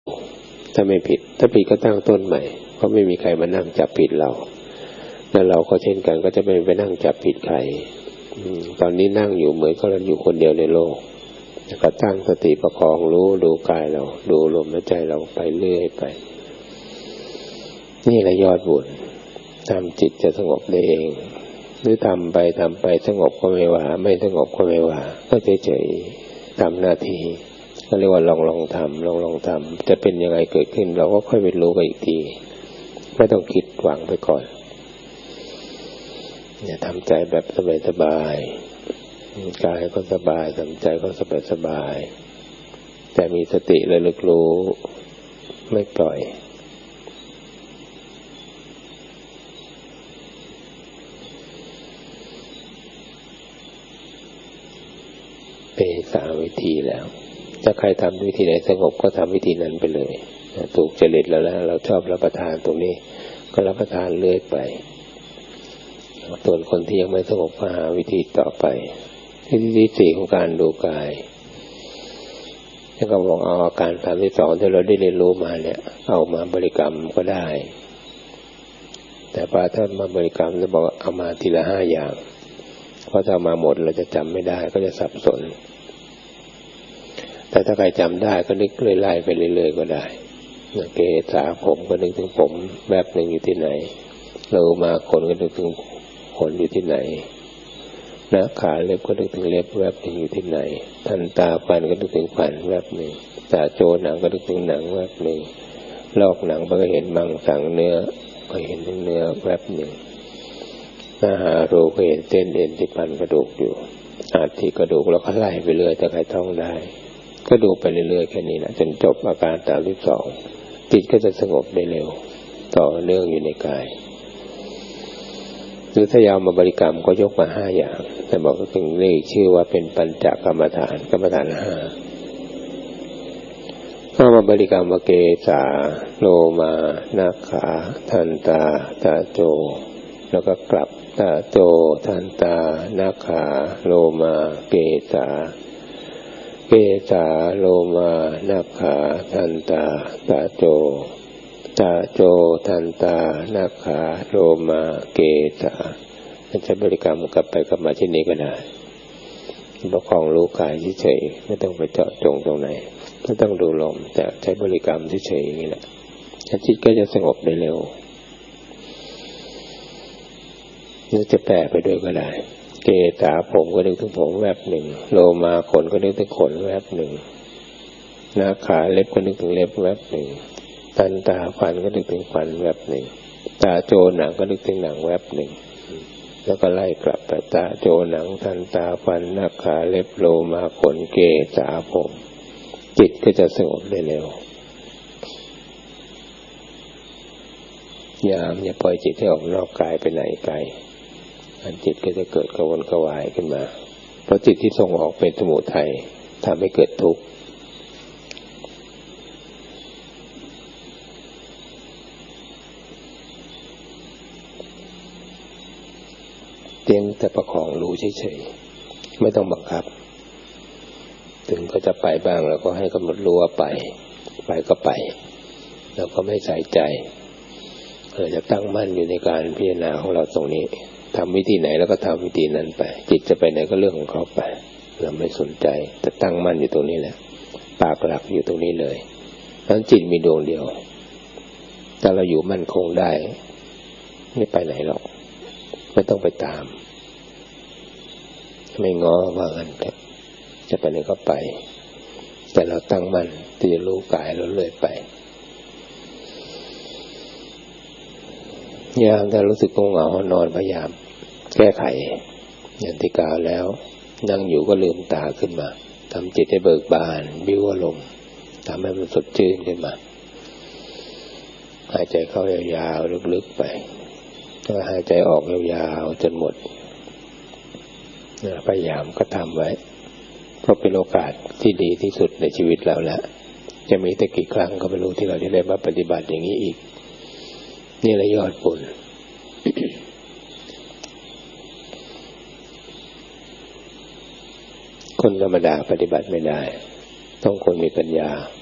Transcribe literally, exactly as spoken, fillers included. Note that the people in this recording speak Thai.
ถ้าไม่ผิดถ้าผิดก็ตั้งต้นใหม่เพราะไม่มีใครมานั่งจับผิดเราแล้วเราก็เช่นกันก็จะไม่ไปนั่งจับผิดใครตอนนี้นั่งอยู่เหมือนกับเราอยู่คนเดียวในโลกก็ตั้งสติประคองรู้ดูกายเราดูลมหายใจเราไปเรื่อยไปนี่แหละยอดบุญทำจิตจะสงบได้เองหรือทำไปทำไปสงบก็ไม่ว่าไม่สงบก็ไม่ว่าก็เฉยๆทำหน้าที่ก็เรียกว่าลองลองทำลองลองทำจะเป็นยังไงเกิดขึ้นเราก็ค่อยไปรู้กันอีกทีไม่ต้องคิดหวังไปก่อนอย่าทำใจแบบสบายๆกายก็สบายทำใจก็สบายๆแต่มีสติระลึกรู้ไม่ปล่อยเป็นสามวิธีแล้วถ้าใครทำวิธีไหนสงบก็ทำวิธีนั้นไปเลยถูกจริตแล้วแล้วเราชอบรับประทานตรงนี้ก็รับประทานเรื่อยไปส่วนคนที่ยังไม่สงบก็หาวิธีต่อไปวิธีที่สี่ของการดูกายที่เขาบอกเอาอาการสามที่สองที่เราได้เรียนรู้มาเนี่ยเอามาบริกรรมก็ได้แต่พอถ้ามาบริกรรมจะบอกเอามาทีละห้าอย่างเพราะถ้ามาหมดเราจะจำไม่ได้ก็จะสับสนแต่ถ้าใครจำได้ก็นึกเรื่อยๆไปเรื่อยๆก็ได้เกษาผมก็นึกถึงผมแบบหนึ่งอยู่ที่ไหนเรามาขนก็นึกถึงขนอยู่ที่ไหนหน้าขาเล็บก็นึกถึงเล็บแวบหนึ่งอยู่ที่ไหนทันตาฟันก็นึกถึงฟันแวบหนึ่งตาโจหนังก็นึกถึงหนังแวบหนึ่งลอกหนังก็เห็นมังสังเนื้อก็เห็นถึงเนื้อแวบหนึ่งหน้าหารูก็เห็นเส้นเอ็นที่พันกระดูกอยู่อาทิกระดูกแล้วก็ไล่ไปเรื่อยถ้าใครท่องได้ก็ดูไปเรื่อยๆแค่นี้นะจนจบอาการสามสิบสองจิตก็จะสงบได้เร็วต่อเนื่องอยู่ในกายหรือถ้ายาวมาบริกรรมก็ยกมาห้าอย่างแต่บอกก็ถึงเรียกชื่อว่าเป็นปัญจกรรมฐานกรรมฐานห้าก็มาบริกรรมว่าเกสาโลมานาขาทันตาตาโจแล้วก็กลับตาโจทันตานาขาโลมาเกสาเกสาโลมานาขาทันตาตาโจตาโจทันตานาขาโลมาเกสามันจะบริกรรมกลับไปกลับมาที่นี้ก็ได้ประคองรู้กายเฉยๆไม่ต้องไปเจาะจงตรงไหนไม่ต้องดูลมแต่ใช้บริกรรมเฉยๆอย่างนี้แหละจิตก็จะสงบได้เร็วหรือจะแปลไปด้วยก็ได้เกษาผมก็นึกถึงผมแวบหนึ่งโลมาขนก็นึกถึงขนแวบหนึ่งหน้าขาเล็บก็นึกถึงเล็บแวบหนึ่งทันตาฟันก็นึกถึงฟันแวบหนึ่งตาโจหนังก็นึกถึงหนังแวบหนึ่งแล้วก็ไล่กลับไปตาโจหนังทันตาฟันหน้าขาเล็บโลมาขนเกษาผมจิตก็จะสงบได้เร็วอย่าอย่าปล่อยจิตให้ออกนอกกายไปไหนไกลอันจิตก็จะเกิดกระวนกระวายขึ้นมาเพราะจิตที่ส่งออกเป็นสมุทัยทำให้เกิดทุกข์เพียงแต่ประคองรู้เฉยๆไม่ต้องบังคับถึงก็จะไปบ้างแล้วก็ให้กำหนดรู้ว่าไปไปก็ไปแล้วก็ไม่ใส่ใจเราจะตั้งมั่นอยู่ในการพิจารณาของเราตรงนี้ทำวิธีไหนแล้วก็ทำวิธีนั้นไปจิตจะไปไหนก็เรื่องของเขาไปเราไม่สนใจแต่ตั้งมั่นอยู่ตรงนี้แหละปากหลักอยู่ตรงนี้เลยทั้งจิตมีดวงเดียวถ้าเราอยู่มั่นคงได้ไม่ไปไหนหรอกไม่ต้องไปตามไม่ง้อว่างั้นจะไปไหนก็ไปแต่เราตั้งมั่นที่จะรู้กายเราเรื่อยไปยามถ้ารู้สึกเหงานอนพยายามแก้ไขอย่างที่กล่าวแล้วนั่งอยู่ก็ลืมตาขึ้นมาทำจิตให้เบิกบานบิ้วอารมณ์ทำให้มันสดชื่นขึ้นมาหายใจเข้ายาวๆลึกๆไปแล้วหายใจออกยาวๆจนหมดพยายามก็ทำไว้เพราะเป็นโอกาสที่ดีที่สุดในชีวิตเราแล้วจะมีแต่กี่ครั้งก็ไม่รู้ที่เราจะได้มาปฏิบัติอย่างนี้อีกนี่แหละยอดบุญ คนธรรมดาปฏิบัติไม่ได้ต้องคนมีปัญญา